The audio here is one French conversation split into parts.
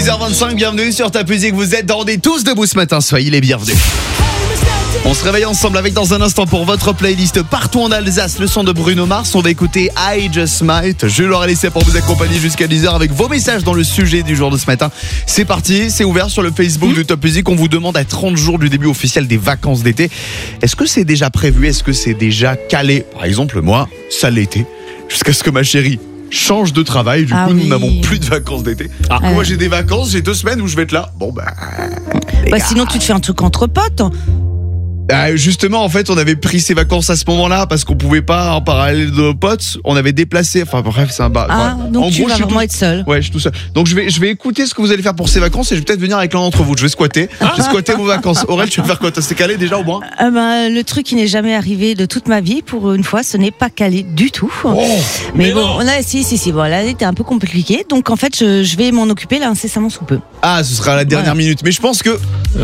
6h25, bienvenue sur Top Music. Vous êtes dans des tous debout ce matin, soyez les bienvenus. On se réveille ensemble avec dans un instant pour votre playlist partout en Alsace, le son de Bruno Mars. On va écouter I Just Might. Je leur ai laissé pour vous accompagner jusqu'à 10h avec vos messages dans le sujet du jour de ce matin. C'est parti, c'est ouvert sur le Facebook de Top Music. On vous demande à 30 jours du début officiel des vacances d'été. Est-ce que c'est déjà prévu? Est-ce que c'est déjà calé? Par exemple, moi, ça l'était. Jusqu'à ce que ma chérie change de travail. Du coup, nous n'avons plus de vacances d'été. Moi, j'ai des vacances, j'ai 2 semaines où je vais être là. Bon, sinon, tu te fais un truc entre potes. Justement, en fait, on avait pris ces vacances à ce moment-là parce qu'on pouvait pas en parallèle de nos potes. On avait déplacé. Enfin bref, c'est un donc tu vas vraiment être seul. Ouais, je suis tout seul. Donc je vais écouter ce que vous allez faire pour ces vacances et je vais peut-être venir avec l'un d'entre vous. Je vais squatter. Je vais squatter vos vacances. Aurel, tu vas faire quoi? T'es calé déjà au moins? Le truc qui n'est jamais arrivé de toute ma vie, pour une fois, ce n'est pas calé du tout. Mais bon, on a si. Bon, là, c'était un peu compliqué. Donc en fait, je vais m'en occuper là incessamment sous peu. Ah, ce sera à la dernière minute. Mais je pense que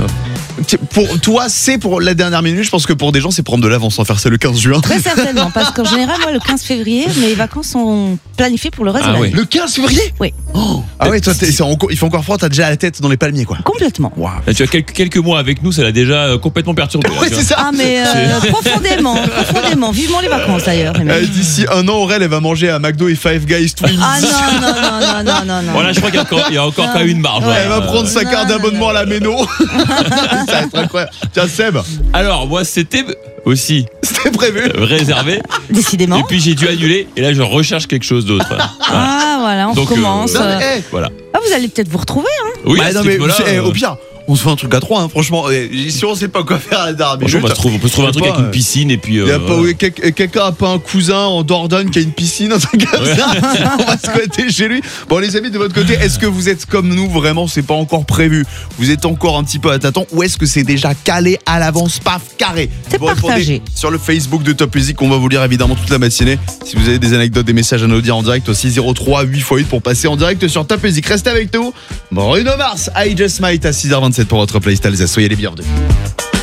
pour toi, c'est pour la dernière minute. Je pense que pour des gens, c'est prendre de l'avance en faire ça le 15 juin. Très certainement, parce qu'en général, moi, le 15 février, mes vacances sont planifiées pour le reste de l'année. Le 15 février? Oui. Ah ouais, toi, il fait encore froid, t'as déjà la tête dans les palmiers, quoi. Complètement. Wow. Tu as quelques mois avec nous, ça l'a déjà complètement perturbé. Ouais, c'est ça. Ah, mais profondément. Vivement les vacances d'ailleurs. D'ici un an, Aurel, elle va manger à McDo et Five Guys tous les midis. Ah non. Voilà, je crois qu'il y a encore quand même une marge. Elle va prendre sa carte d'abonnement à la Méno. Ça va être incroyable. Tiens, Seb. Alors, moi, c'était aussi prévu. Réservé. Décidément. Et puis j'ai dû annuler. Et là, je recherche quelque chose d'autre. Voilà, on recommence. Voilà. Vous allez peut-être vous retrouver. Oui, au pire. On se fait un truc à 3, franchement. Si on sait pas quoi faire à la dernière minute, on peut se trouver un truc avec une piscine et puis. Quelqu'un a pas un cousin en Dordogne qui a une piscine, un truc comme ça. On va squatter chez lui. Bon, les amis, de votre côté, est-ce que vous êtes comme nous? Vraiment, c'est pas encore prévu. Vous êtes encore un petit peu à tâtons, ou est-ce que c'est déjà calé à l'avance, paf, carré? C'est partagé. Sur le Facebook de Top Music, on va vous lire évidemment toute la matinée. Si vous avez des anecdotes, des messages à nous dire en direct aussi, 03 8x8 pour passer en direct sur Top Music. Restez avec nous. Bruno Mars, I Just Might à 6h27 pour votre playlist Alsace. Soyez les bienvenus.